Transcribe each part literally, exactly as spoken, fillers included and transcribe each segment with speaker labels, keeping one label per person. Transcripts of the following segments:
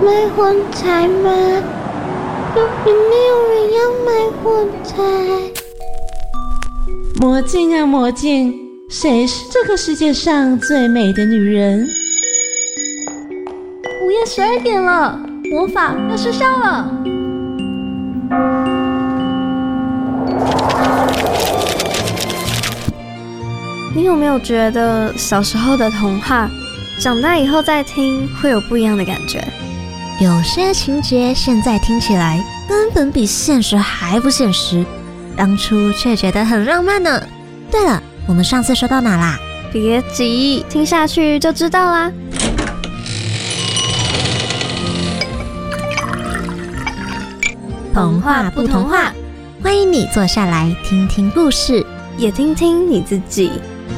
Speaker 1: 买火柴吗？有没有人要买火柴？
Speaker 2: 魔镜啊魔镜，谁是这个世界上最美的女人？
Speaker 3: 午夜十二点了，魔法要失效了。你有没有觉得小时候的童话，长大以后再听会有不一样的感觉？
Speaker 4: 有些情节现在听起来根本比现实还不现实，当初却觉得很浪漫呢。对了，我们上次说到哪啦？
Speaker 3: 别急，听下去就知道啦。
Speaker 4: 童话不童话，欢迎你坐下来听听故事，
Speaker 3: 也听听你自己。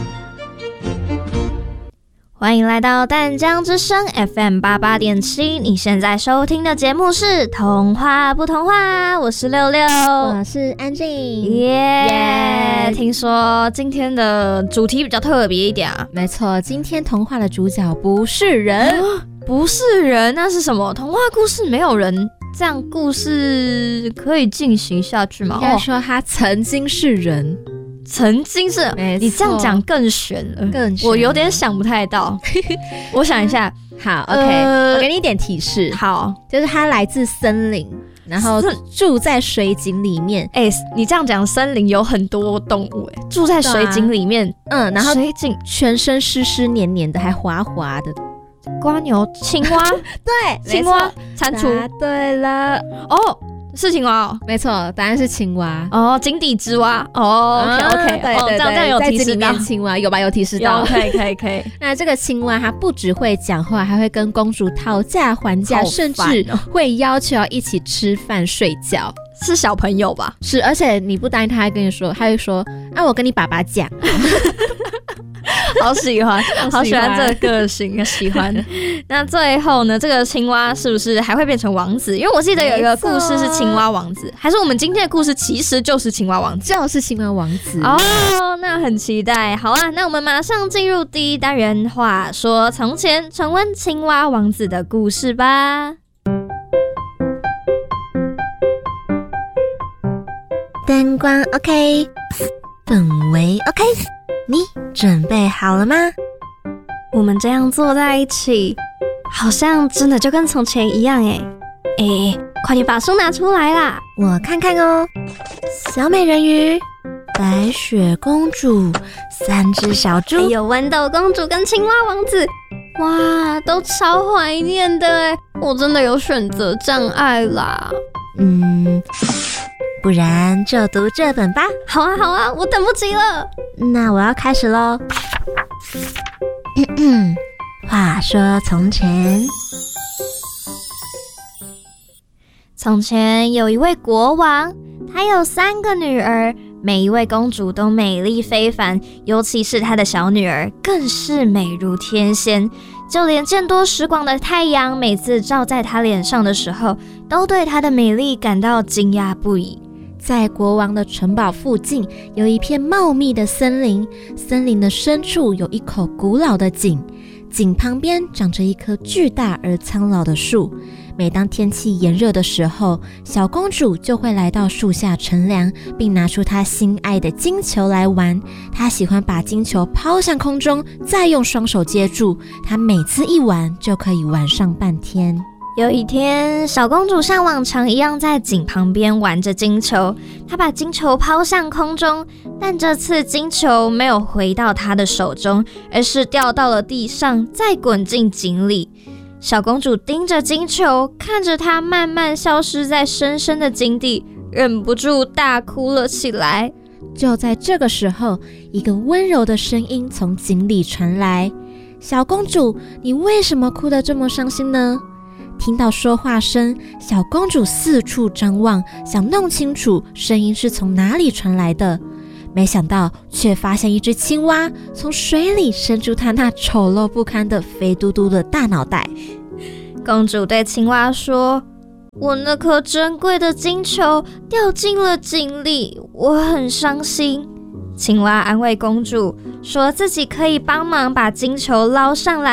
Speaker 3: 欢迎来到淡江之声 F M 八八点七，你现在收听的节目是童话不童话，我是六六，
Speaker 4: 我是安静，
Speaker 3: 耶、yeah, yeah ！听说今天的主题比较特别一点啊？
Speaker 4: 没错，今天童话的主角不是人，
Speaker 3: 啊、不是人，那是什么？童话故事没有人，这样故事可以进行下去吗？
Speaker 4: 应该说他曾经是人。
Speaker 3: 曾经是，你这样讲更悬了，
Speaker 4: 更悬了，
Speaker 3: 我有点想不太到。我想一下，
Speaker 4: 好 ，OK，、呃、我给你一点提示，
Speaker 3: 好，
Speaker 4: 就是他来自森林，然后住在水井里面。
Speaker 3: 哎、欸，你这样讲，森林有很多动物、欸，哎，住在水井里面，
Speaker 4: 啊、嗯，然后
Speaker 3: 水井
Speaker 4: 全身湿湿黏黏的，还滑滑的。
Speaker 3: 蝸牛、青蛙，
Speaker 4: 对，
Speaker 3: 青蛙、蟾蜍，
Speaker 4: 答对了，
Speaker 3: 哦。是青蛙哦，
Speaker 4: 没错，答案是青蛙
Speaker 3: 哦，井底之蛙哦 ，OK OK，、
Speaker 4: 啊、对对对，
Speaker 3: 哦、这样这样有提示到，
Speaker 4: 在井里面青蛙有吧？有提示到，
Speaker 3: 可以可以可以。
Speaker 4: 那这个青蛙它不只会讲话，还会跟公主讨价还价，
Speaker 3: 哦、
Speaker 4: 甚至会要求要一起吃饭睡觉。
Speaker 3: 是小朋友吧？
Speaker 4: 是，而且你不答应他，还跟你说，他会说：“啊，我跟你爸爸讲。”
Speaker 3: 好喜欢，好喜欢这个个性，喜欢。那最后呢，这个青蛙是不是还会变成王子？因为我记得有一个故事是青蛙王子，还是我们今天的故事其实就是青蛙王子，
Speaker 4: 就是青蛙王子
Speaker 3: 哦。那很期待。好啊，那我们马上进入第一单元，话说从前，重温青蛙王子的故事吧。
Speaker 4: 灯光 OK， 氛围 OK， 你准备好了吗？
Speaker 3: 我们这样坐在一起，好像真的就跟从前一样哎哎，快点把书拿出来啦！
Speaker 4: 我看看哦。小美人鱼、白雪公主、三只小猪，
Speaker 3: 还有豌豆公主跟青蛙王子，哇，都超怀念的哎！我真的有选择障碍啦。
Speaker 4: 嗯。不然就读这本吧。
Speaker 3: 好啊，好啊，我等不及了。
Speaker 4: 那我要开始咯。话说从前，
Speaker 3: 从前有一位国王，他有三个女儿，每一位公主都美丽非凡，尤其是他的小女儿更是美如天仙。就连见多识广的太阳，每次照在她脸上的时候，都对她的美丽感到惊讶不已。
Speaker 4: 在国王的城堡附近有一片茂密的森林，森林的深处有一口古老的井，井旁边长着一棵巨大而苍老的树。每当天气炎热的时候，小公主就会来到树下乘凉，并拿出她心爱的金球来玩。她喜欢把金球抛向空中，再用双手接住。她每次一玩就可以玩上半天。
Speaker 3: 有一天，小公主像往常一样在井旁边玩着金球，她把金球抛向空中，但这次金球没有回到她的手中，而是掉到了地上，再滚进井里。小公主盯着金球，看着它慢慢消失在深深的井底，忍不住大哭了起来。
Speaker 4: 就在这个时候，一个温柔的声音从井里传来：“小公主，你为什么哭得这么伤心呢？”听到说话声，小公主四处张望，想弄清楚声音是从哪里传来的。没想到，却发现一只青蛙从水里伸出它那丑陋不堪的肥嘟嘟的大脑袋。
Speaker 3: 公主对青蛙说：“我那颗珍贵的金球掉进了井里，我很伤心。”青蛙安慰公主，说自己可以帮忙把金球捞上来。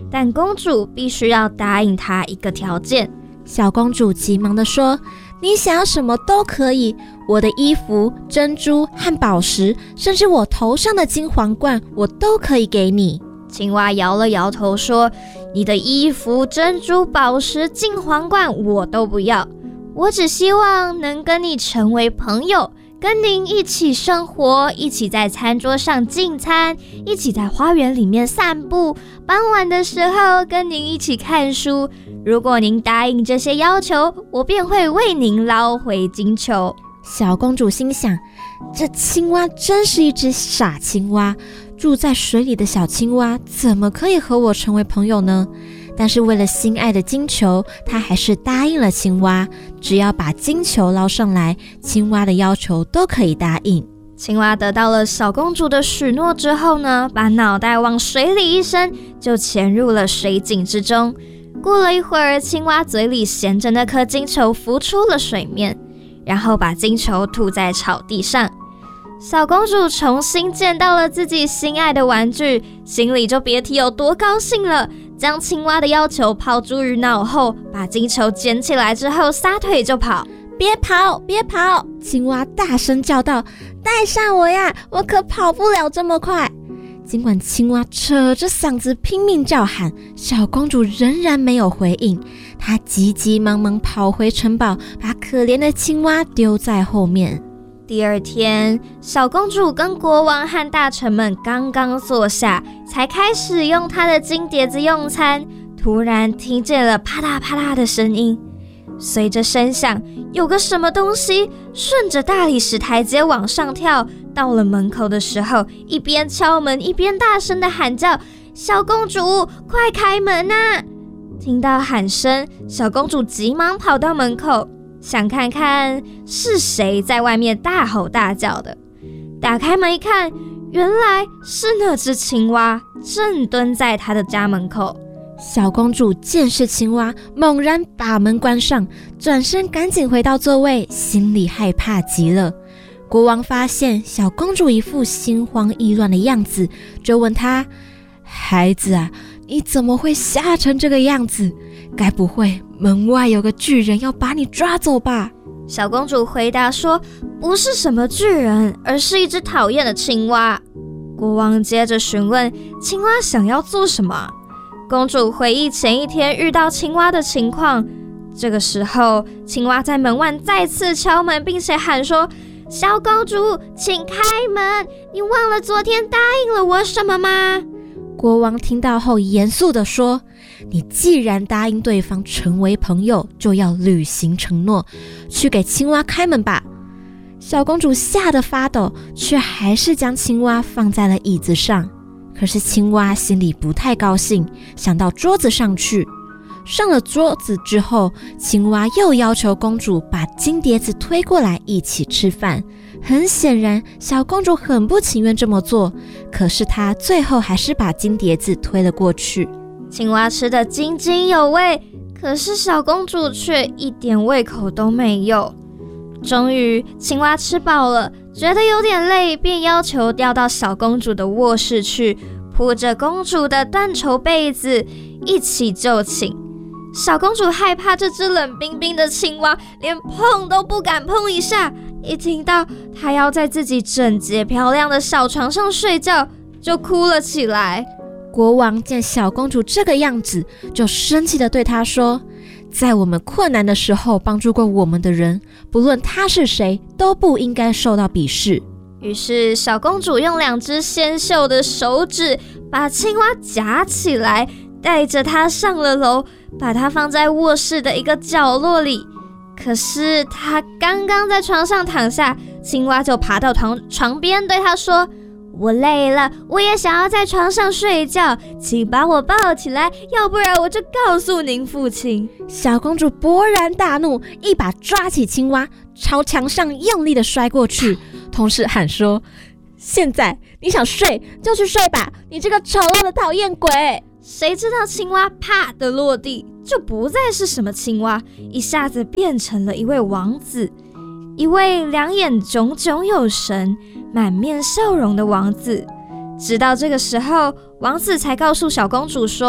Speaker 3: 但公主必须要答应他一个条件。
Speaker 4: 小公主急忙地说：你想要什么都可以，我的衣服、珍珠和宝石，甚至我头上的金皇冠，我都可以给你。
Speaker 3: 青蛙摇了摇头说：你的衣服、珍珠、宝石、金皇冠我都不要，我只希望能跟你成为朋友，跟您一起生活，一起在餐桌上进餐，一起在花园里面散步，傍晚的时候跟您一起看书。如果您答应这些要求，我便会为您捞回金球。
Speaker 4: 小公主心想，这青蛙真是一只傻青蛙，住在水里的小青蛙怎么可以和我成为朋友呢？但是为了心爱的金球，她还是答应了青蛙，只要把金球捞上来，青蛙的要求都可以答应。
Speaker 3: 青蛙得到了小公主的许诺之后呢，把脑袋往水里一伸，就潜入了水井之中。过了一会儿，青蛙嘴里衔着那颗金球浮出了水面，然后把金球吐在草地上。小公主重新见到了自己心爱的玩具，心里就别提有多高兴了，将青蛙的要求抛诸于脑后，把金球捡起来之后撒腿就跑。
Speaker 4: 别跑别跑！青蛙大声叫道：带上我呀，我可跑不了这么快。尽管青蛙扯着嗓子拼命叫喊，小公主仍然没有回应。她急急忙忙跑回城堡，把可怜的青蛙丢在后面。
Speaker 3: 第二天，小公主跟国王和大臣们刚刚坐下，才开始用她的金碟子用餐，突然听见了啪啦啪啦的声音。随着声响，有个什么东西顺着大理石台阶往上跳，到了门口的时候，一边敲门一边大声的喊叫：小公主，快开门啊！听到喊声，小公主急忙跑到门口，想看看是谁在外面大吼大叫的。打开门一看，原来是那只青蛙正蹲在她的家门口。
Speaker 4: 小公主见是青蛙，猛然把门关上，转身赶紧回到座位，心里害怕极了。国王发现小公主一副心慌意乱的样子，就问她：孩子啊，你怎么会吓成这个样子？该不会门外有个巨人要把你抓走吧？
Speaker 3: 小公主回答说：不是什么巨人，而是一只讨厌的青蛙。国王接着询问：青蛙想要做什么？公主回忆前一天遇到青蛙的情况。这个时候，青蛙在门外再次敲门，并且喊说：小公主，请开门，你忘了昨天答应了我什么吗？
Speaker 4: 国王听到后严肃地说：你既然答应对方成为朋友，就要履行承诺，去给青蛙开门吧。小公主吓得发抖，却还是将青蛙放在了椅子上。可是青蛙心里不太高兴，想到桌子上去。上了桌子之后，青蛙又要求公主把金碟子推过来一起吃饭。很显然，小公主很不情愿这么做，可是她最后还是把金碟子推了过去。
Speaker 3: 青蛙吃得津津有味，可是小公主却一点胃口都没有。终于，青蛙吃饱了，觉得有点累，便要求调到小公主的卧室去，铺着公主的缎绸被子，一起就寝。小公主害怕这只冷冰冰的青蛙，连碰都不敢碰一下。一听到她要在自己整洁漂亮的小床上睡觉，就哭了起来。
Speaker 4: 国王见小公主这个样子，就生气地对她说：在我们困难的时候帮助过我们的人，不论他是谁，都不应该受到鄙视。
Speaker 3: 于是小公主用两只纤秀的手指把青蛙夹起来，带着它上了楼，把它放在卧室的一个角落里。可是她刚刚在床上躺下，青蛙就爬到床床边对她说：我累了，我也想要在床上睡觉，请把我抱起来，要不然我就告诉您父亲。
Speaker 4: 小公主勃然大怒，一把抓起青蛙，朝墙上用力地摔过去，同时喊说：现在你想睡就去睡吧，你这个丑陋的讨厌鬼！
Speaker 3: 谁知道青蛙啪的落地，就不再是什么青蛙，一下子变成了一位王子，一位两眼炯炯有神、满面笑容的王子。直到这个时候，王子才告诉小公主说，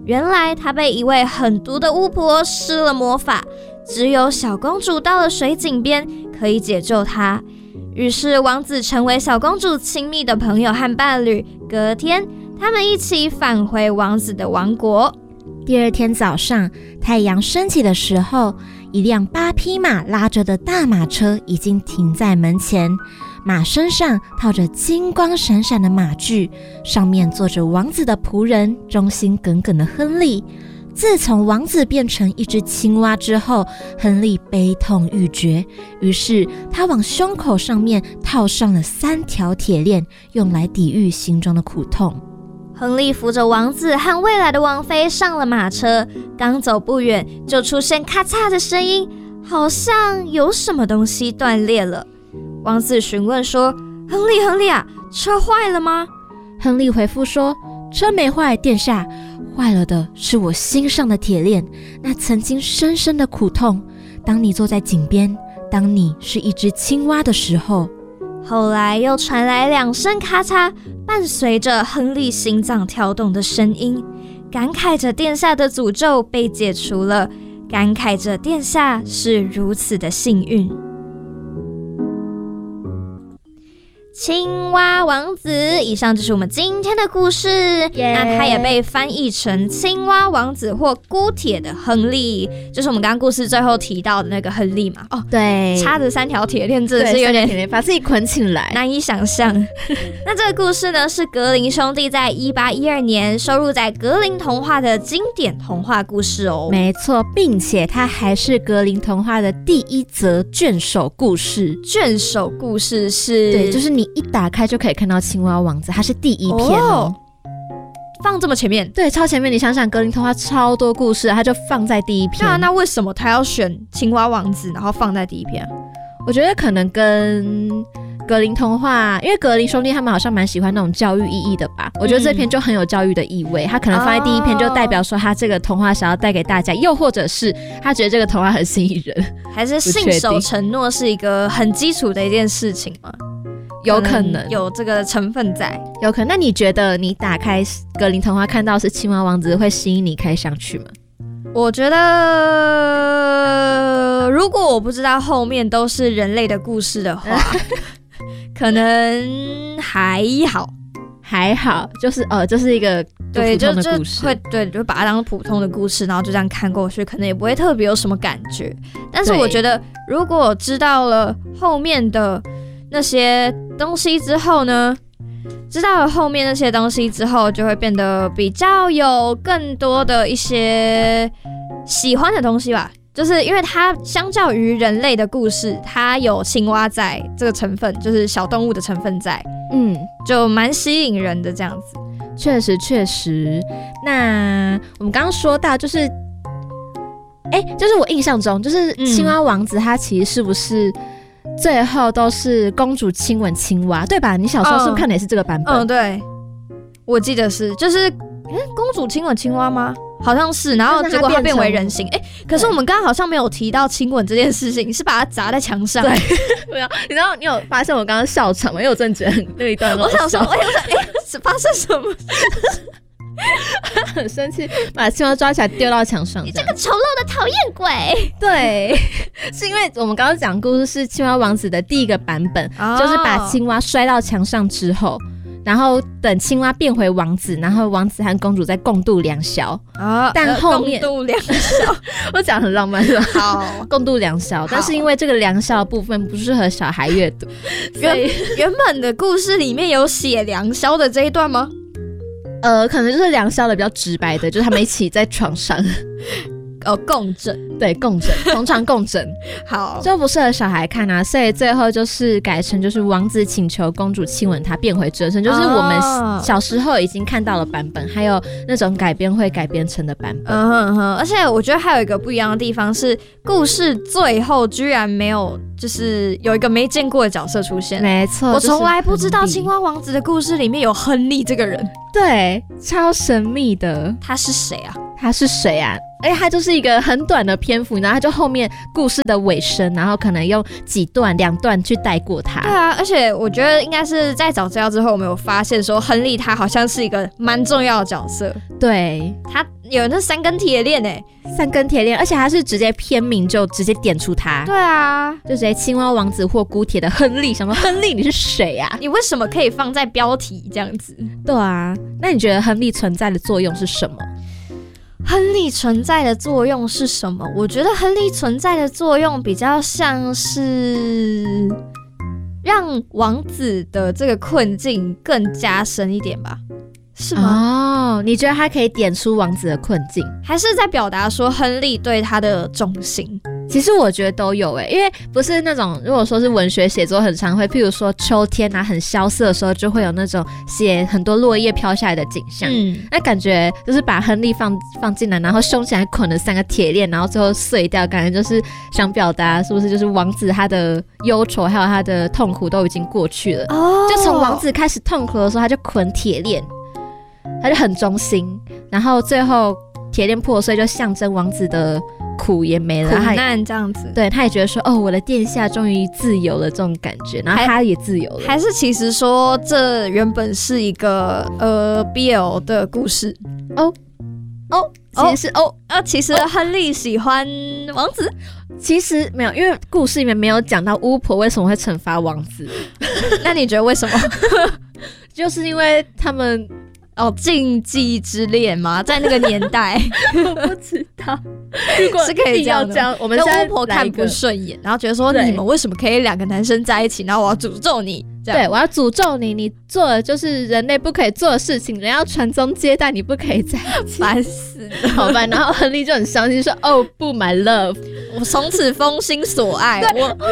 Speaker 3: 原来他被一位狠毒的巫婆施了魔法，只有小公主到了水井边可以解救她。于是王子成为小公主亲密的朋友和伴侣。隔天，他们一起返回王子的王国。
Speaker 4: 第二天早上，太阳升起的时候，一辆八匹马拉着的大马车已经停在门前。马身上套着金光闪闪的马具，上面坐着王子的仆人，忠心耿耿的亨利。自从王子变成一只青蛙之后，亨利悲痛欲绝，于是他往胸口上面套上了三条铁链，用来抵御心中的苦痛。
Speaker 3: 亨利扶着王子和未来的王妃上了马车，刚走不远就出现咔嚓的声音，好像有什么东西断裂了。王子询问说：亨利，亨利啊，车坏了吗？
Speaker 4: 亨利回复说：车没坏，殿下，坏了的是我心上的铁链，那曾经深深的苦痛。当你坐在井边，当你是一只青蛙的时候。
Speaker 3: 后来又传来两声咔嚓，伴随着亨利心脏跳动的声音，感慨着殿下的诅咒被解除了，感慨着殿下是如此的幸运。青蛙王子，以上就是我们今天的故事。Yeah. 那它也被翻译成青蛙王子或孤铁的亨利，就是我们刚刚故事最后提到的那个亨利嘛。
Speaker 4: 哦，对，
Speaker 3: 插着三条铁链，真的是有点
Speaker 4: 把自己捆起来，
Speaker 3: 难以想象。那这个故事呢，是格林兄弟在一八一二年收录在格林童话的经典童话故事哦。
Speaker 4: 没错，并且它还是格林童话的第一则卷首故事。
Speaker 3: 卷首故事是，
Speaker 4: 对，就是你一打开就可以看到青蛙王子，它是第一篇哦，哦
Speaker 3: 放这么前面，
Speaker 4: 对，超前面。你想想，格林童话超多故事，它就放在第一篇。
Speaker 3: 那那为什么他要选青蛙王子，然后放在第一篇？
Speaker 4: 我觉得可能跟格林童话，因为格林兄弟他们好像蛮喜欢那种教育意义的吧。我觉得这篇就很有教育的意味，他可能放在第一篇就代表说他这个童话想要带给大家，又或者是他觉得这个童话很吸引人，
Speaker 3: 还是信守承诺是一个很基础的一件事情吗？
Speaker 4: 有可能
Speaker 3: 有这个成分在，
Speaker 4: 有可能。那你觉得你打开格林童话看到是青蛙王子，会吸引你开上去吗？
Speaker 3: 我觉得如果我不知道后面都是人类的故事的话可能还好
Speaker 4: 还好，就是呃，这是一个普通的故事，
Speaker 3: 会对，就把它当普通的故事，然后就这样看过去，可能也不会特别有什么感觉。但是我觉得，如果知道了后面的那些东西之后呢，知道了后面那些东西之后，就会变得比较有更多的一些喜欢的东西吧。就是因为它相较于人类的故事，它有青蛙在这个成分，就是小动物的成分在，嗯，就蛮吸引人的这样子。
Speaker 4: 确实确实。那我们刚刚说到，就是，哎、欸，就是我印象中，就是青蛙王子他其实是不是最后都是公主亲吻青蛙，对吧？你小时候是不是看的也是这个版本？
Speaker 3: 嗯，嗯对，我记得是，就是，嗯，公主亲吻青蛙吗？好像是，然后结果它变为人形。哎、欸，可是我们刚刚好像没有提到亲吻这件事情，是把它砸在墙上。
Speaker 4: 对，没有。你知道你有发现我刚刚笑场吗？因为我真的觉得很那一段很好笑。
Speaker 3: 我想说，我想说，哎、欸，发生什么？
Speaker 4: 很生气，把青蛙抓起来丢到墙上。
Speaker 3: 你这个丑陋的讨厌鬼！
Speaker 4: 对，是因为我们刚刚讲故事是青蛙王子的第一个版本，哦、就是把青蛙摔到墙上之后。然后等青蛙变回王子，然后王子和公主在共度良宵啊。但后面、
Speaker 3: 呃、共度良宵，
Speaker 4: 我讲很浪漫是吧？
Speaker 3: 好，
Speaker 4: 共度良宵。但是因为这个良宵的部分不适合小孩阅读，
Speaker 3: 原原本的故事里面有写良宵的这一段吗？
Speaker 4: 呃，可能就是良宵的比较直白的，就是他们一起在床上。
Speaker 3: 哦，共枕，
Speaker 4: 对，共枕，同床共枕，
Speaker 3: 好，
Speaker 4: 就不适合小孩看啊，所以最后就是改成就是王子请求公主亲吻他变回真身，就是我们小时候已经看到了版本，还有那种改编会改编成的版本。
Speaker 3: 嗯哼哼，而且我觉得还有一个不一样的地方是，故事最后居然没有，就是有一个没见过的角色出现。
Speaker 4: 没错，
Speaker 3: 我从来不知道青蛙王子的故事里面有亨利这个人，
Speaker 4: 对，超神秘的。
Speaker 3: 他是谁啊？
Speaker 4: 他是谁啊？ 而且它就是一个很短的篇幅，然后它就后面故事的尾声，然后可能用几段两段去带过它。
Speaker 3: 对啊，而且我觉得应该是在找资料之后，我们有发现说亨利他好像是一个蛮重要的角色。
Speaker 4: 对，
Speaker 3: 他有那三根铁链哎，
Speaker 4: 三根铁链，而且他是直接片名就直接点出他。
Speaker 3: 对啊，
Speaker 4: 就直接青蛙王子或孤铁的亨利，想说亨利你是谁啊？
Speaker 3: 你为什么可以放在标题这样子？
Speaker 4: 对啊，那你觉得亨利存在的作用是什么？
Speaker 3: 亨利存在的作用是什么？我觉得亨利存在的作用比较像是让王子的这个困境更加深一点吧。是吗？
Speaker 4: 哦，你觉得他可以点出王子的困境，
Speaker 3: 还是在表达说亨利对他的忠心？
Speaker 4: 其实我觉得都有诶，因为不是那种如果说是文学写作很常会，譬如说秋天啊很萧瑟的时候，就会有那种写很多落叶飘下来的景象。嗯，那感觉就是把亨利放放进来，然后胸起来捆了三个铁链，然后最后碎掉，感觉就是想表达是不是就是王子他的忧愁还有他的痛苦都已经过去了。哦，就从王子开始痛苦的时候，他就捆铁链。他就很忠心，然后最后铁链破碎，就象征王子的苦也没了，
Speaker 3: 苦难这样子。
Speaker 4: 对，他也觉得说，哦，我的殿下终于自由了这种感觉，然后他也自由了。
Speaker 3: 还是其实说这原本是一个呃 B L 的故事
Speaker 4: 哦哦，其实是哦
Speaker 3: 啊，其实亨利喜欢王子，
Speaker 4: 其实没有，因为故事里面没有讲到巫婆为什么会惩罚王子。
Speaker 3: 那你觉得为什么？
Speaker 4: 就是因为他们。
Speaker 3: 哦，禁忌之恋吗？在那个年代，
Speaker 4: 我不知道，如果
Speaker 3: 是可以这样的。
Speaker 4: 我们现在
Speaker 3: 巫婆看不顺眼，然后觉得说你们为什么可以两个男生在一起？然后我要诅咒你，
Speaker 4: 对，我要诅咒你，你做的就是人类不可以做的事情，人要传宗接代，你不可以在一起，
Speaker 3: 烦死了，
Speaker 4: 好吧？然后亨利就很伤心，说：“哦不 ，my love，
Speaker 3: 我从此封心所爱。”我， oh、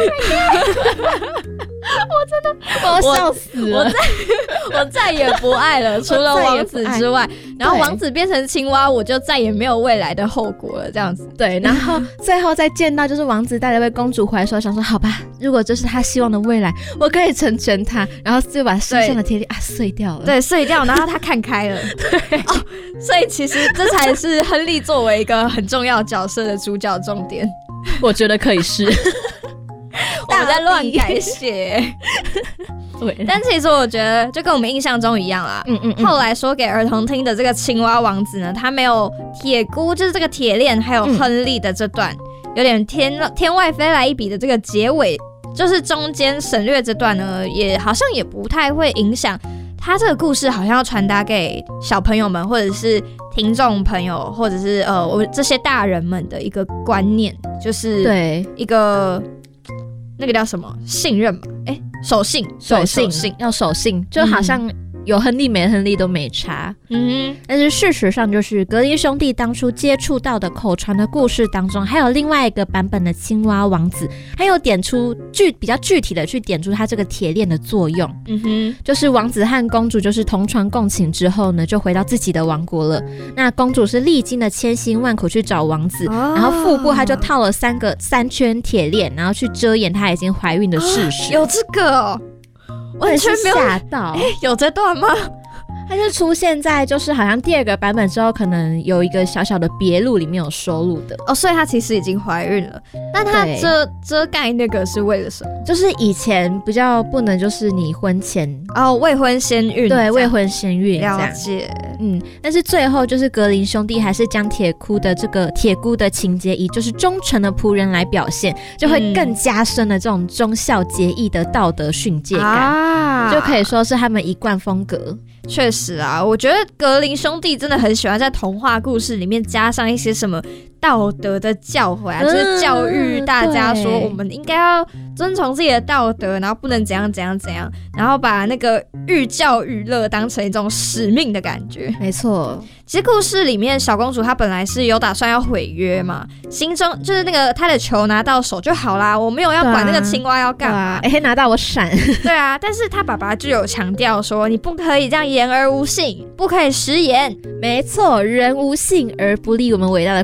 Speaker 3: 我真的，
Speaker 4: 我要笑死了，
Speaker 3: 我再我再也不爱了，除了王子之外。然后王子变成青蛙，我就再也没有未来的后果了，这样子。
Speaker 4: 对，然后最后再见到就是王子带了位公主回来的时候，想说好吧，如果这是他希望的未来，我可以成全他，然后就把身上的铁链啊碎掉了，
Speaker 3: 对，碎掉，然后他看开了，对，哦，所以其实这才是亨利作为一个很重要角色的主角重点，
Speaker 4: 我觉得可以是。
Speaker 3: 我们在乱改写。对，但其实我觉得就跟我们印象中一样啦。嗯嗯嗯。后来说给儿童听的这个青蛙王子呢，他没有铁箍，就是这个铁链，还有亨利的这段，嗯、有点天天外飞来一笔的这个结尾，就是中间省略这段呢，也好像也不太会影响他这个故事，好像要传达给小朋友们，或者是听众朋友，或者是呃我这些大人们的一个观念，就是对一个。那个叫什么信任嘛？哎、欸，守信，
Speaker 4: 守信，守信要守信，就好像有亨利没亨利都没差。嗯，但是事实上，就是格林兄弟当初接触到的口传的故事当中，还有另外一个版本的青蛙王子，还有点出具比较具体的去点出他这个铁链的作用。嗯哼，就是王子和公主就是同床共寝之后呢，就回到自己的王国了。那公主是历经了千辛万苦去找王子，哦、然后腹部她就套了三个三圈铁链，然后去遮掩她已经怀孕的事实。
Speaker 3: 哦、有这个、哦。
Speaker 4: 完全没有吓到，
Speaker 3: 欸、有这段吗？
Speaker 4: 它就出现在就是好像第二个版本之后，可能有一个小小的别录里面有收录的
Speaker 3: 哦，所以她其实已经怀孕了。那她遮遮盖那个是为了什么？
Speaker 4: 就是以前比较不能，就是你婚前
Speaker 3: 哦，未婚先孕，
Speaker 4: 对，未婚先孕，
Speaker 3: 了解。
Speaker 4: 嗯，但是最后就是格林兄弟还是将铁箍的这个铁箍的情节以就是忠诚的仆人来表现，就会更加深了这种忠孝节义的道德训诫感，啊、就可以说是他们一贯风格。
Speaker 3: 确实啊，我觉得格林兄弟真的很喜欢在童话故事里面加上一些什么道德的教诲啊，嗯、就是教育大家说我们应该要遵从自己的道德，然后不能怎样怎样怎样，然后把那个寓教于乐当成一种使命的感觉。
Speaker 4: 没错，
Speaker 3: 其实故事里面小公主她本来是有打算要毁约嘛，心中就是那个她的球拿到手就好啦，我没有要管那个青蛙要干嘛，
Speaker 4: 哎、啊欸，拿到我闪。
Speaker 3: 对啊，但是她爸爸就有强调说，你不可以这样言而无信，不可以食言。
Speaker 4: 没错，人无信而不立，我们伟大的孔子说。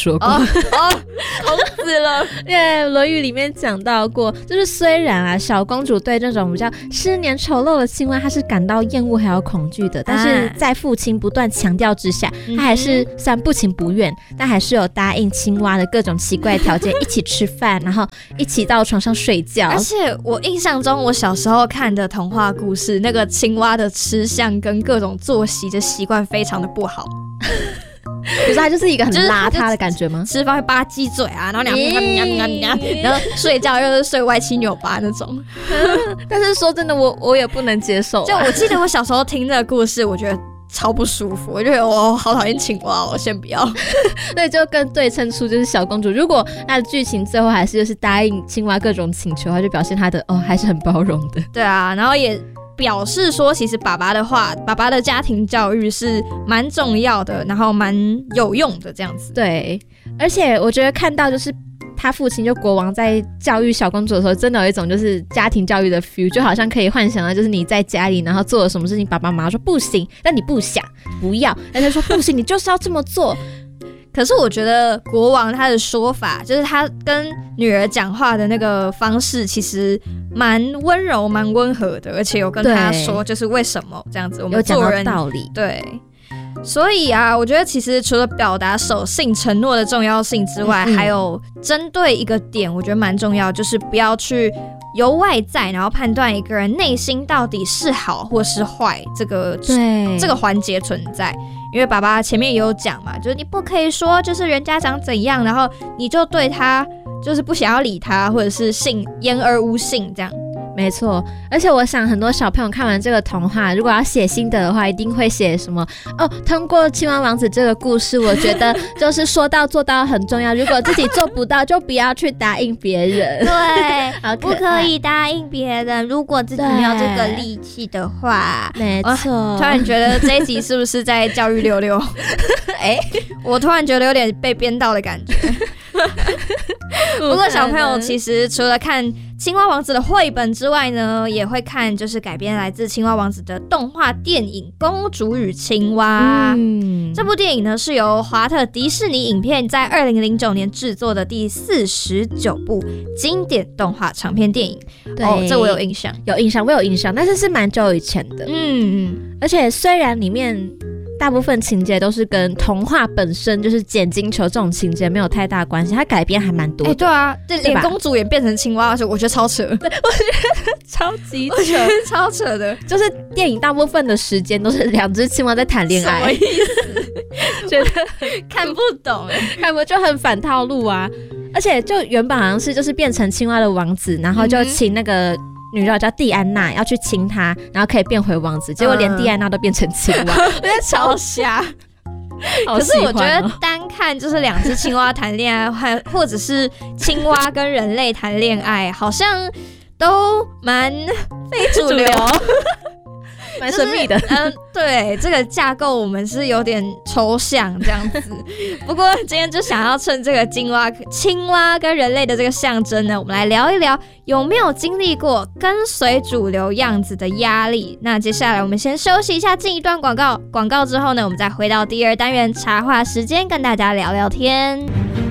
Speaker 4: 说过。
Speaker 3: 哦哦，孔子了。
Speaker 4: 因为《论语》里面讲到过，就是虽然啊，小公主对这种比较湿黏丑陋的青蛙，她是感到厌恶还有恐惧的，但是在父亲不断强调之下，她还是虽然不情不愿，但还是有答应青蛙的各种奇怪条件，一起吃饭，然后一起到床上睡觉。
Speaker 3: 而且我印象中，我小时候看的童话故事，那个青蛙的吃相跟各种作息的习惯非常的不好。
Speaker 4: 可是它就是一个很邋遢的感觉吗？
Speaker 3: 吃饭会吧唧嘴啊，然后两然后睡觉又是睡歪七扭八那种。
Speaker 4: 但是说真的，我我也不能接受、啊。
Speaker 3: 就我记得我小时候听这个故事，我觉得超不舒服，我觉得我好讨厌青蛙，我先不要。
Speaker 4: 对，就跟对称出就是小公主，如果她的剧情最后还是就是答应青蛙各种请求，她就表现她的哦还是很包容的。
Speaker 3: 对啊，然后也表示说，其实爸爸的话，爸爸的家庭教育是蛮重要的，然后蛮有用的这样子。
Speaker 4: 对，而且我觉得看到就是他父亲就国王在教育小公主的时候，真的有一种就是家庭教育的 feel， 就好像可以幻想到就是你在家里，然后做了什么事情，爸爸妈妈说不行，但你不想不要，但他说不行，你就是要这么做。
Speaker 3: 可是我觉得国王他的说法，就是他跟女儿讲话的那个方式，其实蛮温柔、蛮温和的，而且有跟他说就是为什么这样子，我们做人
Speaker 4: 有讲到道理。
Speaker 3: 对，所以啊，我觉得其实除了表达守信承诺的重要性之外，嗯嗯还有针对一个点，我觉得蛮重要，就是不要去由外在然后判断一个人内心到底是好或是坏，这个
Speaker 4: 对
Speaker 3: 这个环节存在。因为爸爸前面也有讲嘛，就是你不可以说就是人家长怎样，然后你就对他就是不想要理他，或者是信言而无信这样。
Speaker 4: 没错，而且我想很多小朋友看完这个童话，如果要写心得的话，一定会写什么哦。通过青蛙王子这个故事，我觉得就是说到做到很重要。如果自己做不到，就不要去答应别人。
Speaker 3: 对，不可以答应别人。如果自己没有这个力气的话，
Speaker 4: 没错。
Speaker 3: 突然觉得这一集是不是在教育六六？哎、欸，我突然觉得有点被编到的感觉。不过小朋友其实除了看青蛙王子的绘本之外呢，也会看就是改编来自青蛙王子的动画电影《公主与青蛙》。嗯，这部电影呢是由华特迪士尼影片在二零零九年制作的第四十九部经典动画长篇电影。
Speaker 4: 对，
Speaker 3: 哦，这我有印象，
Speaker 4: 有印象，我有印象，但是是蛮久以前的。嗯，而且虽然里面大部分情节都是跟童话本身就是捡金球这种情节没有太大关系，它改编还蛮多的。
Speaker 3: 哎、欸，对啊，这连公主也变成青蛙，我觉得超扯。对，
Speaker 4: 我觉得超级扯，
Speaker 3: 超扯的。
Speaker 4: 就是电影大部分的时间都是两只青蛙在谈恋爱，
Speaker 3: 什么意思？觉得看不懂哎，
Speaker 4: 看不就很反套路啊。而且就原本好像是就是变成青蛙的王子，然后就请那个。女主角叫蒂安娜，要去亲他，然后可以变回王子，结果连蒂安娜都变成青蛙，我觉得超瞎。
Speaker 3: 可是我觉得单看就是两只青蛙谈恋爱，还或者是青蛙跟人类谈恋爱，好像都蛮非主流。
Speaker 4: 蛮神秘的，
Speaker 3: 就是、嗯，对，这个架构我们是有点抽象这样子。不过今天就想要趁这个青蛙、青蛙跟人类的这个象征呢，我们来聊一聊有没有经历过跟随主流样子的压力。那接下来我们先休息一下，进一段广告。广告之后呢，我们再回到第二单元茶话时间，跟大家聊聊天。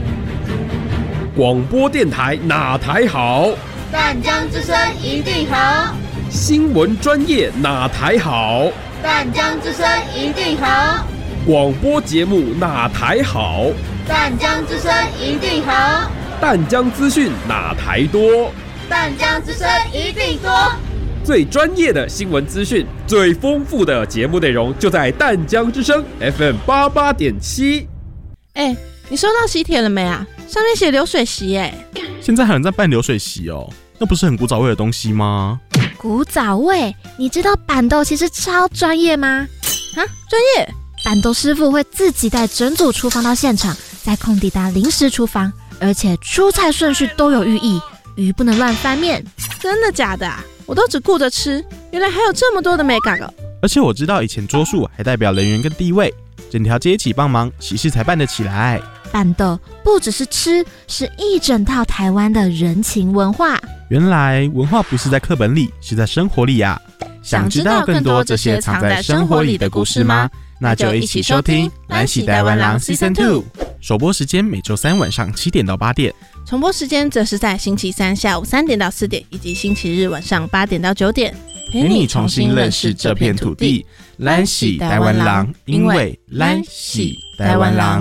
Speaker 5: 广播电台哪台好？
Speaker 6: 淡江之声一定好。
Speaker 5: 新闻专业哪台好？
Speaker 6: 淡江之声一定好。
Speaker 5: 广播节目哪台好？
Speaker 6: 淡江之声一定好。
Speaker 5: 淡江资讯哪台多？
Speaker 6: 淡江之声一定多。
Speaker 5: 最专业的新闻资讯，最丰富的节目内容，就在淡江之声 F M 八八点七。
Speaker 2: 哎，你收到喜帖了没啊？上面写流水席哎。
Speaker 7: 现在还有人在办流水席哦，那不是很古早味的东西吗？
Speaker 4: 古早味？你知道板豆其实超专业吗？
Speaker 2: 啊，专业？
Speaker 4: 板豆师傅会自己带整组厨房到现场，在空地搭临时厨房，而且出菜顺序都有寓意，鱼不能乱翻面。
Speaker 2: 真的假的啊？我都只顾着吃，原来还有这么多的美感哦！
Speaker 7: 而且我知道以前桌数还代表人员跟地位，整条街一起帮忙，喜事才办得起来。
Speaker 4: 板豆不只是吃，是一整套台湾的人情文化。
Speaker 7: 原来文化不是在课本里，是在生活里啊！想知道更多这些藏在生活里的故事吗？那就一起收听《来喜台湾郎 Season 二》。 首播时间每周三晚上七点到八点，
Speaker 8: 重播时间则是在星期三下午三点到四点，以及星期日晚上八点到九点，
Speaker 7: 陪你重新认识这片土地。咱是台湾人，因为咱是台湾人。